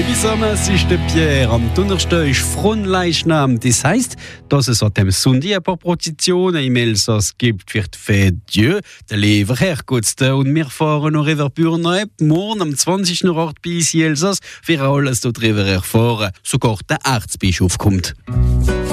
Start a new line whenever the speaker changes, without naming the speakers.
Gewissermäßig der Pierre. Am Donnerstag ist Fronleichnam. Das heisst, dass es an dem Sonntag ein paar Prozessionen im Elsass gibt für die Fête Dieu, der Lever Herrgottste. Und wir fahren noch über Bürneib, morgen am 20. Ort bei uns in Elsass, für alles dort drüber erfahren. Sogar der Erzbischof kommt.